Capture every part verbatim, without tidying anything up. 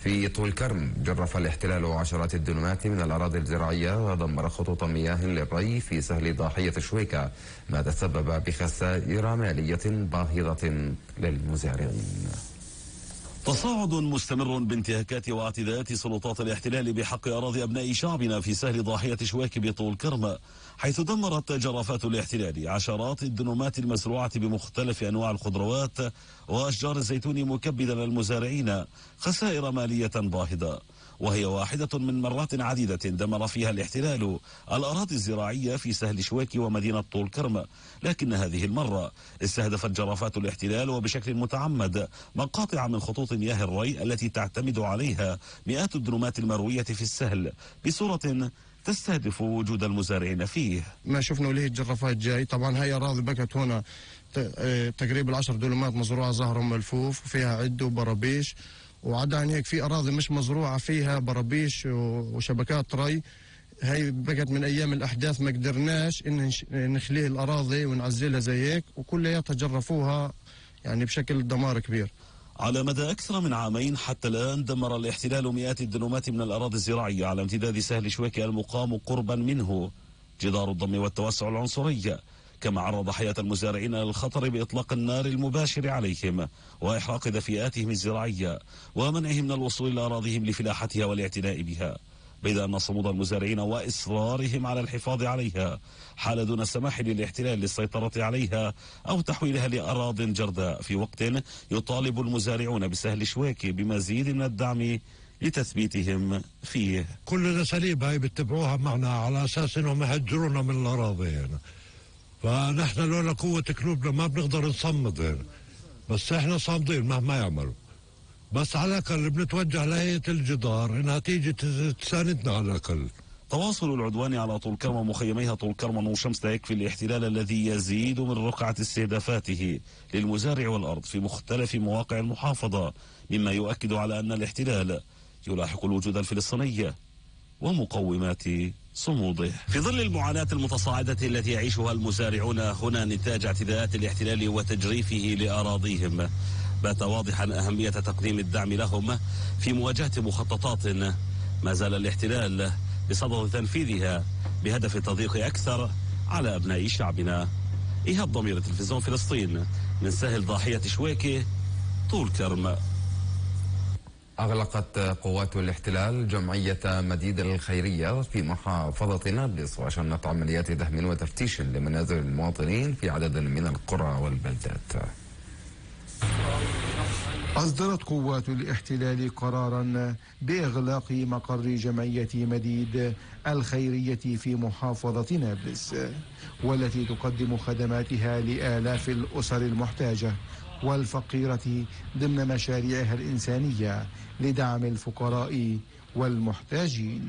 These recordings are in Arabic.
في طول كرم جرف الاحتلال عشرات الدنومات من الأراضي الزراعية ودمر خطوط مياه للري في سهل ضاحية شويكة، ما تسبب بخسائر مالية باهظة للمزارعين. تصاعد مستمر بانتهاكات واعتداءات سلطات الاحتلال بحق أراضي أبناء شعبنا في سهل ضاحية شويك بطول كرم، حيث دمرت جرافات الاحتلال عشرات الدنومات المزروعة بمختلف أنواع الخضروات وأشجار الزيتون، مكبدا المزارعين خسائر مالية باهظة. وهي واحدة من مرات عديدة دمر فيها الاحتلال الأراضي الزراعية في سهل شويك ومدينة طول كرم، لكن هذه المرة استهدفت جرافات الاحتلال وبشكل متعمد مقاطع من خطوط مياه الري التي تعتمد عليها مئات الدنومات المروية في السهل بصورة تستهدف وجود المزارعين فيه. ما شفنا وليه الجرافات جاي. طبعا هاي أراضي بقت هنا تقريبا العشر دنومات مزروعة زهر ملفوف وفيها عد وبرابيش، وعدا عن هيك في أراضي مش مزروعة فيها برابيش وشبكات ري. هاي بقت من أيام الأحداث ما قدرناش إن نخليه الأراضي ونعزلها زي هيك، وكلياتها جرفوها يعني بشكل دمار كبير. على مدى أكثر من عامين حتى الآن دمر الاحتلال مئات الدنومات من الأراضي الزراعية على امتداد سهل شويك المقام قربا منه جدار الضم والتوسع العنصري، كما عرض حياة المزارعين للخطر بإطلاق النار المباشر عليهم وإحراق دفيئاتهم الزراعية ومنعهم من الوصول إلى أراضيهم لفلاحتها والاعتناء بها، بيد أن صمود المزارعين وإصرارهم على الحفاظ عليها حال دون السماح للاحتلال للسيطرة عليها أو تحويلها لأراض جرداء، في وقت يطالب المزارعون بسهل شويك بمزيد من الدعم لتثبيتهم فيه. كل الأساليب هاي بتبعوها معنا على أساس أنهم يهجرونا من الأراضي هنا، فنحن لولا قوة قلوبنا ما بنقدر نصمد هنا، بس احنا صامدين مهما يعملوا. بس على الأقل بنتوجه لهيئة الجدار إنها تيجي تساندنا على الأقل. تواصل العدوان على طول كرم ومخيميها طول كرم وشمس لا يكفي الاحتلال الذي يزيد من رقعة استهدافاته للمزارع والأرض في مختلف مواقع المحافظة، مما يؤكد على أن الاحتلال يلاحق الوجود الفلسطيني ومقومات صموده. في ظل المعاناة المتصاعدة التي يعيشها المزارعون هنا نتاج اعتداءات الاحتلال وتجريفه لأراضيهم، بات واضحا أهمية تقديم الدعم لهم في مواجهة مخططات ما زال الاحتلال بصدد تنفيذها بهدف التضييق أكثر على أبناء شعبنا. إيهاب ضمير تلفزيون فلسطين من سهل ضاحية شويكة طول كرم. أغلقت قوات الاحتلال جمعية مديد الخيرية في محافظة نابلس وشنت عمليات دهم وتفتيش لمنازل المواطنين في عدد من القرى والبلدات. أصدرت قوات الاحتلال قرارا بإغلاق مقر جمعية مديد الخيرية في محافظة نابلس، والتي تقدم خدماتها لآلاف الأسر المحتاجة والفقيرة ضمن مشاريعها الإنسانية لدعم الفقراء والمحتاجين.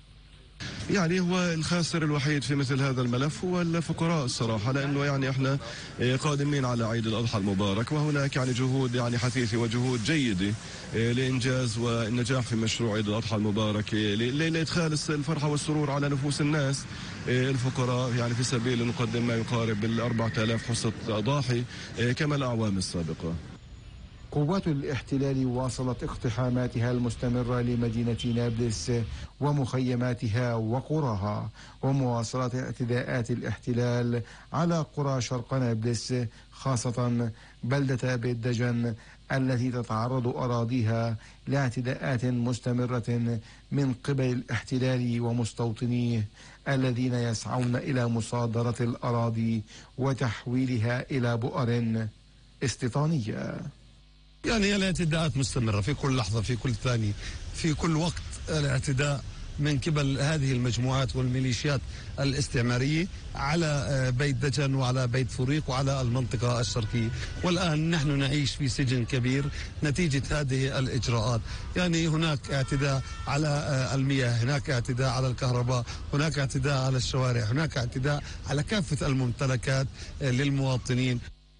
يعني هو الخاسر الوحيد في مثل هذا الملف هو الفقراء الصراحة، لأنه يعني احنا قادمين على عيد الأضحى المبارك، وهناك يعني جهود يعني حثيثة وجهود جيدة لإنجاز والنجاح في مشروع عيد الأضحى المبارك لإدخال الفرحة والسرور على نفوس الناس الفقراء، يعني في سبيل نقدم ما يقارب الأربعة آلاف حصة أضاحي كما الأعوام السابقة. قوات الاحتلال واصلت اقتحاماتها المستمرة لمدينة نابلس ومخيماتها وقراها، ومواصلة اعتداءات الاحتلال على قرى شرق نابلس، خاصة بلدة بيت دجن التي تتعرض أراضيها لاعتداءات مستمرة من قبل الاحتلال ومستوطنيه الذين يسعون إلى مصادرة الأراضي وتحويلها إلى بؤر استيطانية. يعني الاعتداءات مستمرة في كل لحظة، في كل ثانية، في كل وقت الاعتداء من قبل هذه المجموعات والميليشيات الاستعمارية على بيت دجن وعلى بيت فريق وعلى المنطقة الشرقية. والآن نحن نعيش في سجن كبير نتيجة هذه الإجراءات. يعني هناك اعتداء على المياه، هناك اعتداء على الكهرباء، هناك اعتداء على الشوارع، هناك اعتداء على كافة الممتلكات للمواطنين.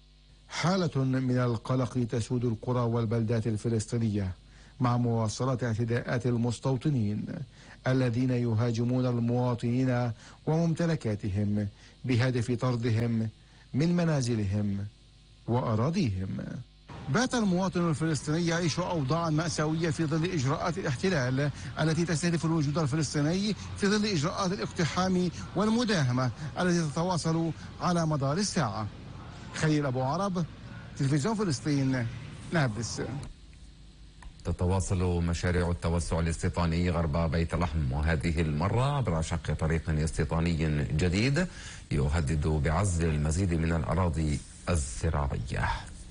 حالة من القلق تسود القرى والبلدات الفلسطينية مع مواصلة اعتداءات المستوطنين الذين يهاجمون المواطنين وممتلكاتهم بهدف طردهم من منازلهم وأراضيهم. بات المواطن الفلسطيني يعيش أوضاعا مأساوية في ظل إجراءات الاحتلال التي تستهدف الوجود الفلسطيني في ظل إجراءات الاقتحام والمداهمة التي تتواصل على مدار الساعة. خليل أبو عرب، تلفزيون فلسطين، نابلس. تتواصل مشاريع التوسع الاستيطاني غرب بيت لحم، وهذه المرة عبر شق طريق استيطاني جديد يهدد بعزل المزيد من الأراضي الزراعية.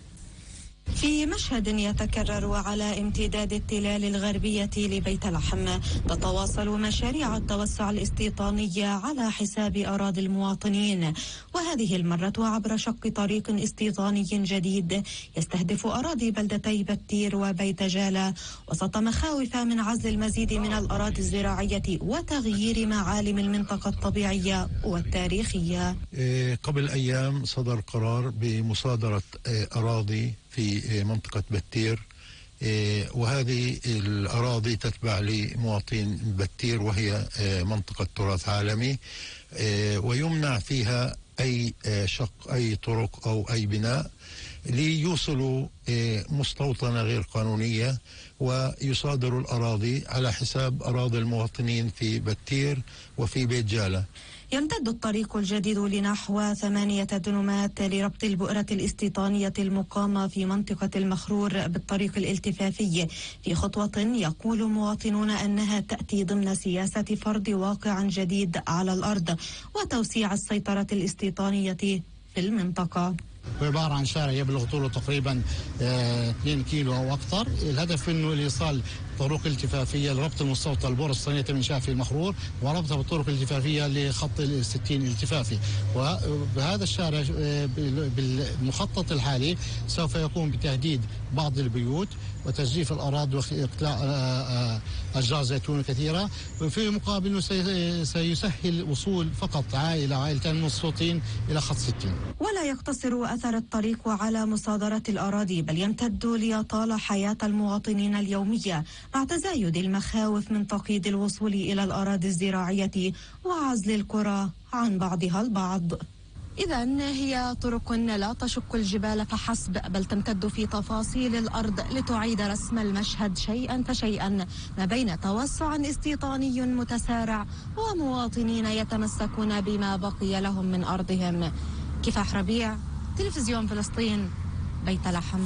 في مشهد يتكرر على امتداد التلال الغربية لبيت لحم، تتواصل مشاريع التوسع الاستيطاني على حساب أراضي المواطنين، وهذه المرة عبر شق طريق استيطاني جديد يستهدف أراضي بلدتي بتير وبيت جالة، وسط مخاوف من عزل المزيد من الأراضي الزراعية وتغيير معالم المنطقة الطبيعية والتاريخية. قبل أيام صدر قرار بمصادرة أراضي في منطقة بتير، وهذه الأراضي تتبع لمواطنين بتير، وهي منطقة تراث عالمي، ويمنع فيها أي شق أي طرق أو أي بناء ليوصلوا مستوطنة غير قانونية ويصادروا الأراضي على حساب أراضي المواطنين في بتير وفي بيت جالة. يمتد الطريق الجديد لنحو ثمانية دنومات لربط البؤرة الاستيطانية المقامة في منطقة المخرور بالطريق الالتفافي، في خطوة يقول مواطنون أنها تأتي ضمن سياسة فرض واقع جديد على الأرض وتوسيع السيطرة الاستيطانية في المنطقة. عبارة عن شارع يبلغ طوله تقريبا اثنين كيلو أو أكثر. الهدف منه الإيصال طرق التفافية لربط المستوطن البؤرة الصينية من شافي المخرور، وربطها بالطرق الالتفافية لخط الستين الالتفافي. وبهذا الشارع بالمخطط الحالي سوف يقوم بتهديد بعض البيوت وتجريف الأراضي واقلاع أشجار زيتون كثيرة، وفي مقابل أنه سيسهل وصول فقط عائلة عائلتين من الصوتين إلى خط ستين. ولا يقتصر أثر الطريق على مصادرة الأراضي، بل يمتد ليطال حياة المواطنين اليومية، مع تزايد المخاوف من تقييد الوصول إلى الأراضي الزراعية وعزل القرى عن بعضها البعض. إذا هي طرق لا تشق الجبال فحسب، بل تمتد في تفاصيل الأرض لتعيد رسم المشهد شيئا فشيئا ما بين توسع استيطاني متسارع ومواطنين يتمسكون بما بقي لهم من أرضهم. كفاح ربيع، تلفزيون فلسطين، بيت لحم.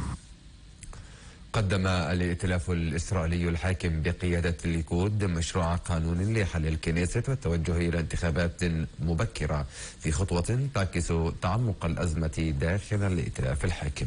قدم الائتلاف الإسرائيلي الحاكم بقيادة الليكود مشروع قانون لحل الكنيست والتوجه إلى انتخابات مبكرة، في خطوة تعكس تعمق الأزمة داخل الائتلاف الحاكم.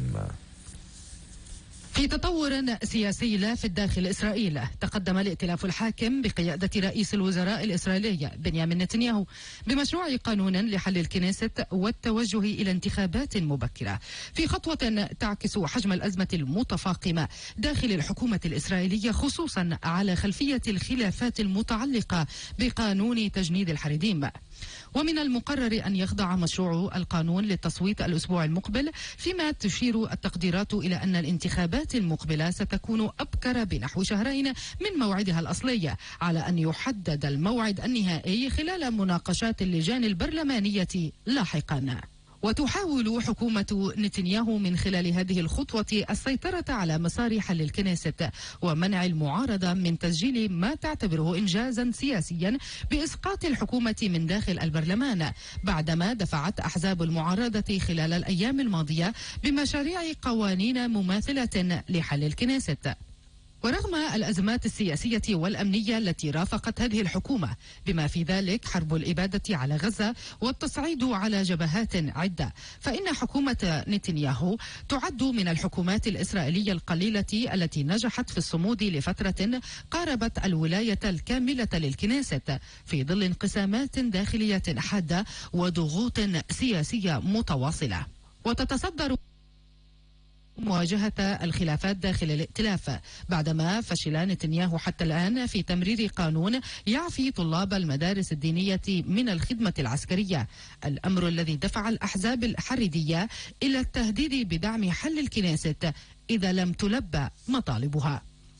في تطور سياسي لا في الداخل إسرائيل، تقدم الائتلاف الحاكم بقيادة رئيس الوزراء الإسرائيلي بنيامين نتنياهو بمشروع قانون لحل الكنيست والتوجه إلى انتخابات مبكرة، في خطوة تعكس حجم الأزمة المتفاقمة داخل الحكومة الإسرائيلية، خصوصا على خلفية الخلافات المتعلقة بقانون تجنيد الحريديم. ومن المقرر أن يخضع مشروع القانون للتصويت الأسبوع المقبل، فيما تشير التقديرات إلى أن الانتخابات المقبلة ستكون أبكر بنحو شهرين من موعدها الأصلي، على أن يحدد الموعد النهائي خلال مناقشات اللجان البرلمانية لاحقا. وتحاول حكومة نتنياهو من خلال هذه الخطوة السيطرة على مسار حل الكنيست ومنع المعارضة من تسجيل ما تعتبره إنجازا سياسيا بإسقاط الحكومة من داخل البرلمان، بعدما دفعت أحزاب المعارضة خلال الأيام الماضية بمشاريع قوانين مماثلة لحل الكنيست. ورغم الأزمات السياسية والأمنية التي رافقت هذه الحكومة، بما في ذلك حرب الإبادة على غزة والتصعيد على جبهات عدة، فإن حكومة نتنياهو تعد من الحكومات الإسرائيلية القليلة التي نجحت في الصمود لفترة قاربت الولاية الكاملة للكنيست، في ظل انقسامات داخلية حادة وضغوط سياسية متواصلة. وتتصدر مواجهة الخلافات داخل الائتلاف بعدما فشل نتنياهو حتى الآن في تمرير قانون يعفي طلاب المدارس الدينية من الخدمة العسكرية، الأمر الذي دفع الأحزاب الحريدية إلى التهديد بدعم حل الكنيست إذا لم تلبى مطالبها.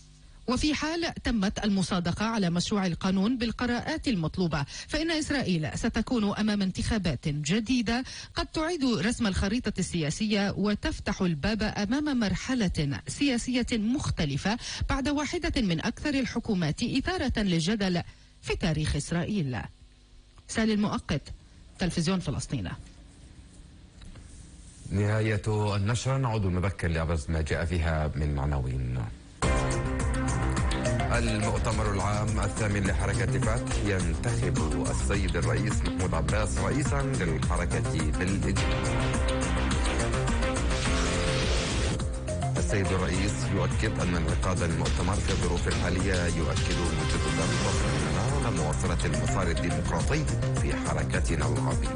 وفي حال تمت المصادقة على مشروع القانون بالقراءات المطلوبة فإن إسرائيل ستكون أمام انتخابات جديدة قد تعيد رسم الخريطة السياسية وتفتح الباب أمام مرحلة سياسية مختلفة بعد واحدة من أكثر الحكومات إثارة للجدل في تاريخ إسرائيل. سالي المؤقت، تلفزيون فلسطين. نهاية النشرة، نعود المبكر لأبرز ما جاء فيها من عناوين. المؤتمر العام الثامن لحركة فتح ينتخب السيد الرئيس محمود عباس رئيسا للحركة بالإجماع. السيد الرئيس يؤكد أن انعقاد المؤتمر في الظروف الحالية يؤكد مجددا تصميمنا على مواصلة المسار الديمقراطي في حركتنا العظيمة.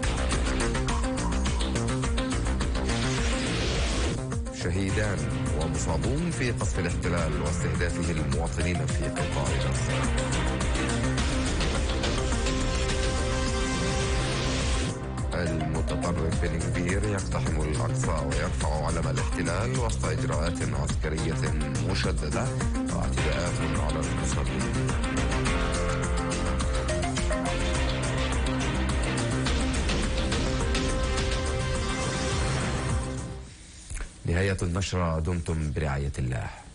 شهيدان ومصابون في قصف الاحتلال واستهدافه المواطنين في قطاع غزة. المتطرف بن كبير يقتحم الأقصى ويرفع علم الاحتلال وسط إجراءات عسكرية مشددة واعتداءات على المصابين. نهاية النشرة، دمتم برعاية الله.